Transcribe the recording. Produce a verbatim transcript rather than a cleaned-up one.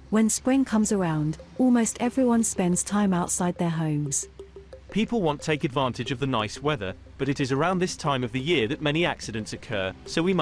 When spring comes around, almost everyone spends time outside their homes. People want to take advantage of the nice weather, but it is around this time of the year that many accidents occur, so we must